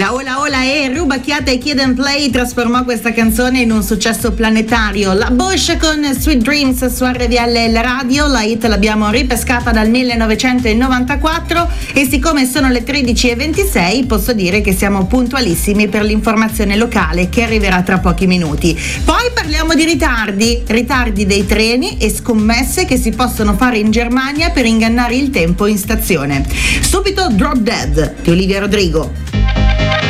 La Ola Ola e Rubacchiata e Kid and Play trasformò questa canzone in un successo planetario. La Bush con Sweet Dreams su RVL Radio, la hit l'abbiamo ripescata dal 1994 e siccome sono le 13:26 posso dire che siamo puntualissimi per l'informazione locale che arriverà tra pochi minuti. Poi parliamo di ritardi dei treni e scommesse che si possono fare in Germania per ingannare il tempo in stazione. Subito Drop Dead di Olivia Rodrigo.